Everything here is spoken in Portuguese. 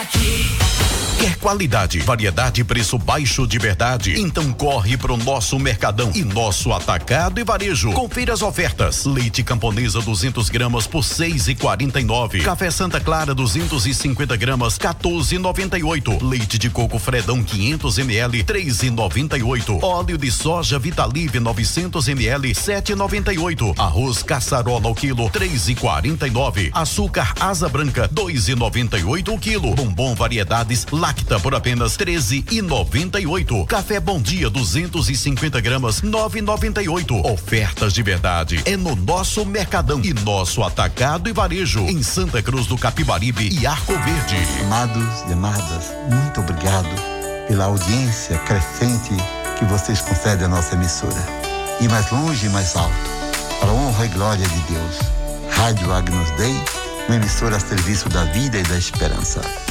aqui. Quer qualidade, variedade e preço baixo de verdade? Então corre pro nosso Mercadão e nosso Atacado e Varejo. Confira as ofertas. Leite Camponesa 200 gramas por 6,49. Café Santa Clara 250 gramas 14,98. Leite de coco Fredão 500 ml 3,98. Óleo de soja Vitalive 900 ml 7,98. Arroz Caçarola ao quilo 3,49. Açúcar Asa Branca 2,98 o quilo. Bombom Variedades Lacta por apenas 13,98. Café Bom Dia 250 gramas 9,98. Ofertas de verdade é no nosso Mercadão e nosso Atacado e Varejo em Santa Cruz do Capibaribe e Arco Verde. Amados e amadas, muito obrigado pela audiência crescente que vocês concedem à nossa emissora. E mais longe e mais alto, para a honra e glória de Deus. Rádio Agnus Dei, uma emissora a serviço da vida e da esperança.